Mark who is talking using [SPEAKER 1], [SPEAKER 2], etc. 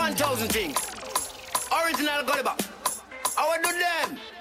[SPEAKER 1] 1,000 things. Original Gulliver. I will do them.